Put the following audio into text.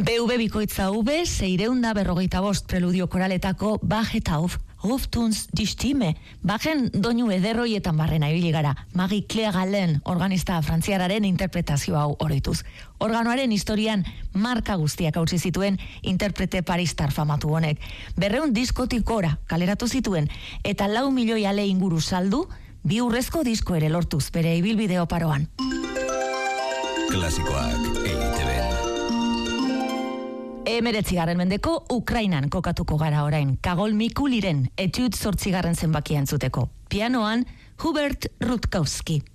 BV bikoitza V, 645 preludio koraletako Bach eta ruft uns die Stimme. Bachen doinu ederroietan barrena ibili gara. Marie-Claire Gallen, organista frantziararen interpretazio hau oroituz. Organoaren historian marka guztiak hautsi zituen interprete paristar famatu honek. 200 diskotik gora kaleratu zituen eta 4 milioi ale inguru saldu, 2 urrezko disko ere lortuz bere ibilbide oparoan. Klasikoak EITB. 19. mendeko Ukrainan kokatuko gara orain, Kagol Mikuliren Etude 8. zenbakia entzuteko. Pianoan Hubert Rutkowski.